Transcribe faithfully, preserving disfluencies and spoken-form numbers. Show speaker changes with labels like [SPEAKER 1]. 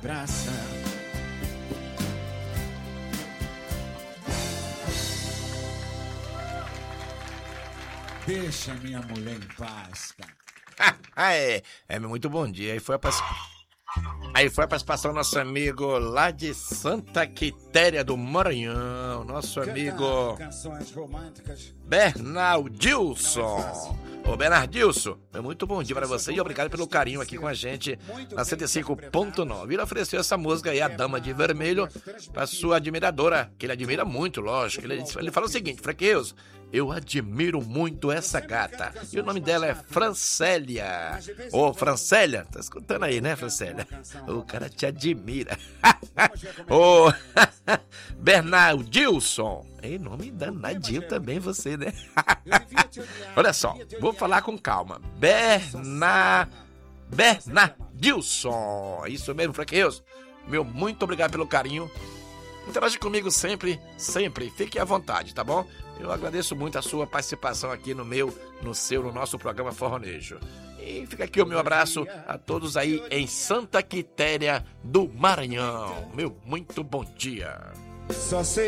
[SPEAKER 1] abraça. Deixa minha mulher em paz, cara.
[SPEAKER 2] Ah, é, é muito bom dia. Aí foi a participação, aí foi a participação do nosso amigo lá de Santa Quitéria do Maranhão, nosso amigo
[SPEAKER 1] Canções românticas.
[SPEAKER 2] Bernardilson. Ô Bernardilson, é muito bom dia pra você e obrigado pelo carinho aqui com a gente na cento e cinco ponto nove. Ele ofereceu essa música aí, A Dama de Vermelho, pra sua admiradora, que ele admira muito, lógico. Ele, ele fala o seguinte: Fraqueus, eu admiro muito essa gata. E o nome dela é Francélia. Ô, Francélia, tá escutando aí, né, Francélia? O cara te admira. Ô, Bernardilson. É nome danadinho também você, né? Olha só, vou falar com calma. Berna... Bernardilson. Isso mesmo, Fraqueus. Meu, muito obrigado pelo carinho. Interage comigo sempre, sempre. Fique à vontade, tá bom? Eu agradeço muito a sua participação aqui no meu, no seu, no nosso programa Forronejo. E fica aqui o meu abraço a todos aí em Santa Quitéria do Maranhão. Meu muito bom dia.
[SPEAKER 1] Só sei